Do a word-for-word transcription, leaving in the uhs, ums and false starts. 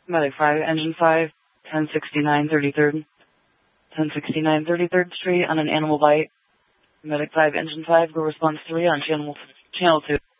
Medic five, Engine five, ten sixty-nine thirty-third. ten sixty-nine thirty-third Street on an animal bite. Medic five, Engine five, go response three on channel, channel two.